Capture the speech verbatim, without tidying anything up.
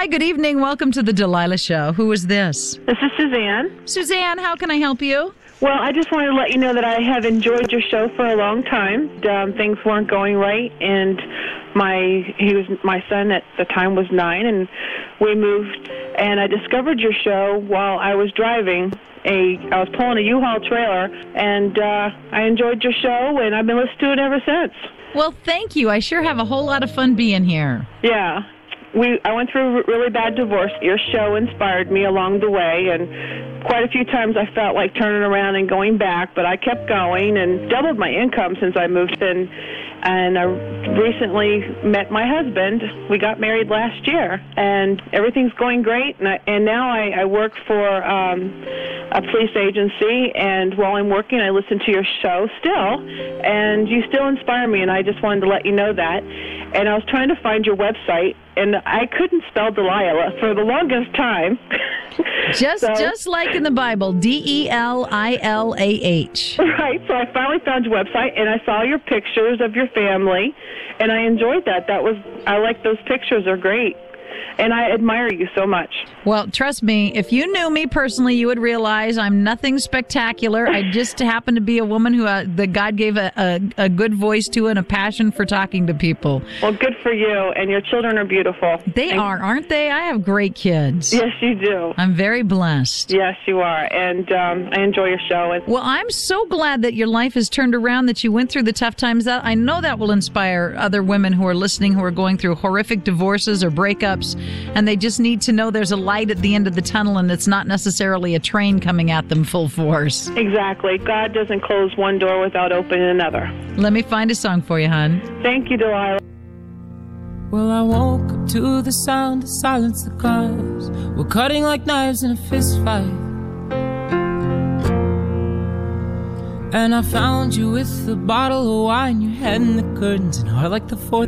Hi, good evening. Welcome to the Delilah Show. Who is this? This is Suzanne. Suzanne, how can I help you? Well, I just wanted to let you know that I have enjoyed your show for a long time. Um, things weren't going right, and my he was my son at the time was nine, and we moved. And I discovered your show while I was driving. A I was pulling a U-Haul trailer, and uh, I enjoyed your show, and I've been listening to it ever since. Well, thank you. I sure have a whole lot of fun being here. Yeah. We I went through a really bad divorce. Your show inspired me along the way, and quite a few times I felt like turning around and going back, but I kept going and doubled my income since I moved in. And I recently met my husband. We got married last year, and everything's going great. And, I, and now I, I work for um, a police agency, and while I'm working, I listen to your show still, and you still inspire me, and I just wanted to let you know that. And I was trying to find your website, and I couldn't spell Delilah for the longest time. Just so, just like in the Bible, D E L I L A H. Right, so I finally found your website, and I saw your pictures of your family, and I enjoyed that. That was, I like those pictures, they're great. And I admire you so much. Well, trust me, if you knew me personally, you would realize I'm nothing spectacular. I just happen to be a woman who uh, that God gave a, a, a good voice to and a passion for talking to people. Well, good for you, and your children are beautiful. They and, are, aren't they? I have great kids. Yes, you do. I'm very blessed. Yes, you are, and um, I enjoy your show. And well, I'm so glad that your life has turned around, that you went through the tough times. That I know that will inspire other women who are listening who are going through horrific divorces or breakups, and they just need to know there's a light at the end of the tunnel, and it's not necessarily a train coming at them full force. Exactly. God doesn't close one door without opening another. Let me find a song for you, hon. Thank you, Delilah. Well, I woke up to the sound of silence. The cars were cutting like knives in a fist fight, and I found you with a bottle of wine, your head in the curtains, and heart like the fourth